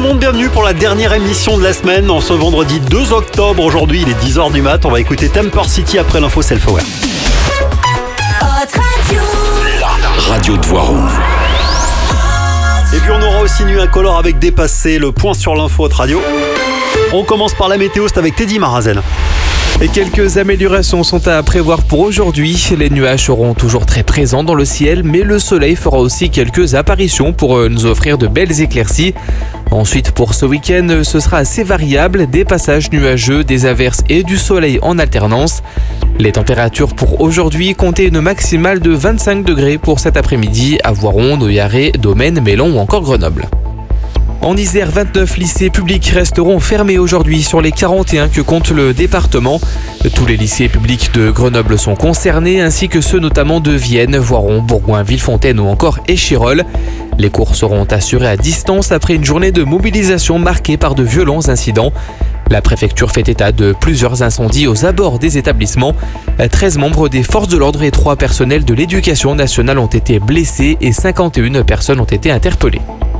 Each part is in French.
le monde, bienvenue pour la dernière émission de la semaine en ce vendredi 2 octobre. Aujourd'hui il est 10h du mat, on va écouter Temper City après l'info Self-Aware. La radio de Voiron. Et puis on aura aussi Nuit Incolore avec Dépassé, le point sur l'info Haute Radio. On commence par la météo, c'est avec Teddy Marazen. Et quelques améliorations sont à prévoir pour aujourd'hui. Les nuages seront toujours très présents dans le ciel, mais le soleil fera aussi quelques apparitions pour nous offrir de belles éclaircies. Ensuite, pour ce week-end, ce sera assez variable, des passages nuageux, des averses et du soleil en alternance. Les températures pour aujourd'hui comptaient une maximale de 25 degrés pour cet après-midi à Voiron, Noyaret, Domaine, Mélon ou encore Grenoble. En Isère, 29 lycées publics resteront fermés aujourd'hui sur les 41 que compte le département. Tous les lycées publics de Grenoble sont concernés, ainsi que ceux notamment de Vienne, Voiron, Bourgoin, Villefontaine ou encore Échirolles. Les cours seront assurés à distance après une journée de mobilisation marquée par de violents incidents. La préfecture fait état de plusieurs incendies aux abords des établissements. 13 membres des forces de l'ordre et 3 personnels de l'éducation nationale ont été blessés et 51 personnes ont été interpellées.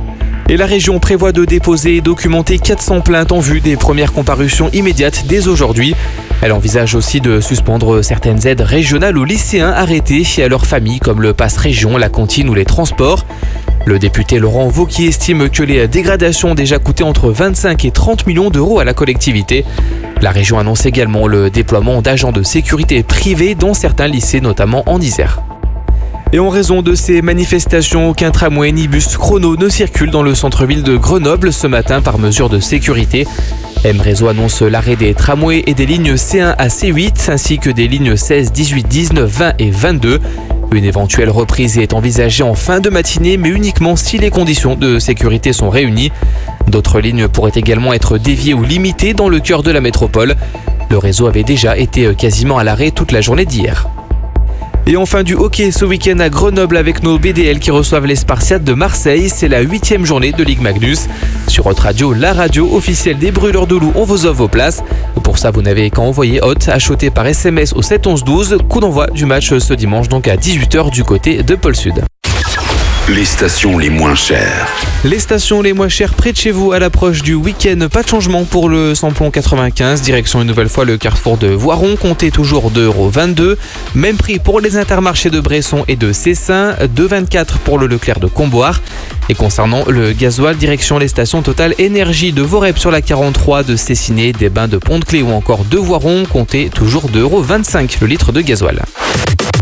Et la région prévoit de déposer et documenter 400 plaintes en vue des premières comparutions immédiates dès aujourd'hui. Elle envisage aussi de suspendre certaines aides régionales aux lycéens arrêtés et à leurs familles comme le pass région, la cantine ou les transports. Le député Laurent Wauquiez estime que les dégradations ont déjà coûté entre 25 et 30 millions d'euros à la collectivité. La région annonce également le déploiement d'agents de sécurité privés dans certains lycées, notamment en Isère. Et en raison de ces manifestations, aucun tramway ni bus chrono ne circule dans le centre-ville de Grenoble ce matin par mesure de sécurité. M-Réseau annonce l'arrêt des tramways et des lignes C1 à C8 ainsi que des lignes 16, 18, 19, 20 et 22. Une éventuelle reprise est envisagée en fin de matinée, mais uniquement si les conditions de sécurité sont réunies. D'autres lignes pourraient également être déviées ou limitées dans le cœur de la métropole. Le réseau avait déjà été quasiment à l'arrêt toute la journée d'hier. Et enfin du hockey ce week-end à Grenoble avec nos BDL qui reçoivent les Spartiates de Marseille. C'est la 8e journée de Ligue Magnus. Sur Haute Radio, la radio officielle des Brûleurs de Loup, on vous offre vos places. Pour ça, vous n'avez qu'à envoyer Haute, acheter par SMS au 7 11 12. Coup d'envoi du match ce dimanche, donc à 18h du côté de Pôle Sud. Les stations les moins chères. Les stations les moins chères près de chez vous à l'approche du week-end. Pas de changement pour le samplon 95. Direction une nouvelle fois le carrefour de Voiron. Comptez toujours 2,22 €. Même prix pour les intermarchés de Bresson et de Cessin. 2,24 € pour le Leclerc de Comboire. Et concernant le gasoil, direction les stations Total Énergie de Vorep sur la 43, de Cessiné, des Bains de Pont-de-Clé ou encore de Voiron. Comptez toujours 2,25 € le litre de gasoil.